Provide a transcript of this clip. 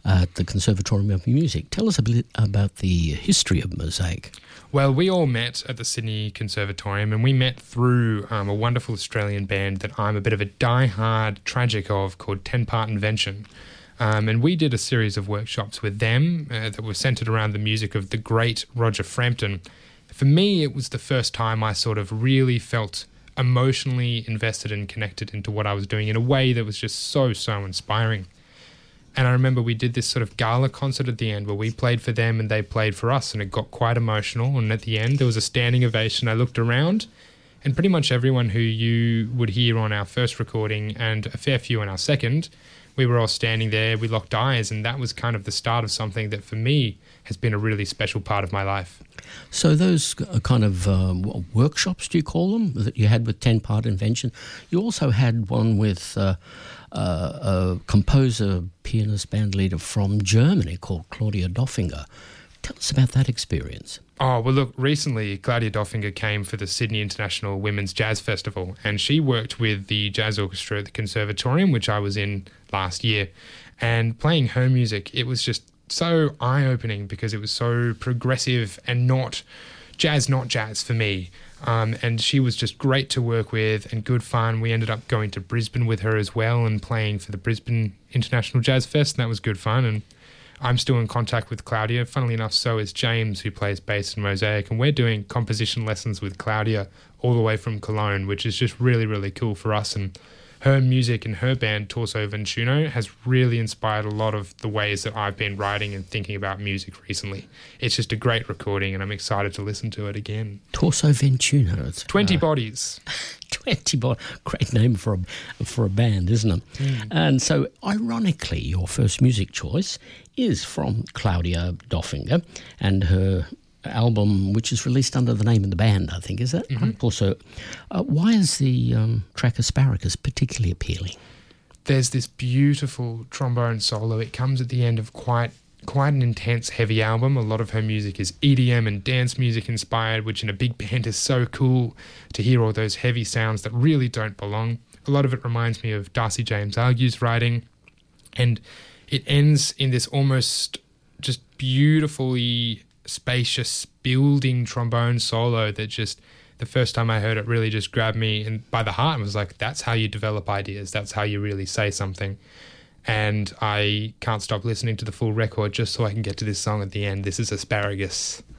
at the Conservatorium of Music. Tell us a bit about the history of Mosaic. Well, we all met at the Sydney Conservatorium, and we met through a wonderful Australian band that I'm a bit of a die-hard tragic of called 10 Part Invention. And we did a series of workshops with them that were centred around the music of the great Roger Frampton. For me, it was the first time I sort of really felt emotionally invested and connected into what I was doing in a way that was just so inspiring. And I remember we did this sort of gala concert at the end where we played for them and they played for us, and it got quite emotional. And at the end, there was a standing ovation. I looked around, and pretty much everyone who you would hear on our first recording and a fair few on our second, we were all standing there, we locked eyes, and that was kind of the start of something that for me has been a really special part of my life. So those kind of workshops, do you call them, that you had with 10 Part Invention, you also had one with a composer, pianist, band leader from Germany called Claudia Doffinger. Tell us about that experience. Oh, well, look, recently Claudia Doffinger came for the Sydney International Women's Jazz Festival, and she worked with the jazz orchestra at the Conservatorium, which I was in last year. And playing her music, it was just so eye-opening because it was so progressive and not jazz for me. And she was just great to work with and good fun. We ended up going to Brisbane with her as well and playing for the Brisbane International Jazz Fest, and that was good fun. And I'm still in contact with Claudia. Funnily enough, so is James, who plays bass in Mosaic, and we're doing composition lessons with Claudia all the way from Cologne, which is just really, really cool for us. And her music and her band, Torso Ventuno, has really inspired a lot of the ways that I've been writing and thinking about music recently. It's just a great recording, and I'm excited to listen to it again. Torso Ventuno. It's 20 Bodies. 20 Bodies. Great name for a band, isn't it? Mm. And so, ironically, your first music choice is from Claudia Doffinger and her album, which is released under the name of the band, I think, is that right? Also, why is the track Asparagus particularly appealing? There's this beautiful trombone solo. It comes at the end of quite an intense, heavy album. A lot of her music is EDM and dance music inspired, which in a big band is so cool to hear all those heavy sounds that really don't belong. A lot of it reminds me of Darcy James Argue's writing, and it ends in this almost just beautifully spacious building trombone solo that just, the first time I heard it, really just grabbed me and by the heart and was like, that's how you develop ideas, that's how you really say something. And I can't stop listening to the full record just so I can get to this song at the end. This is Asparagus.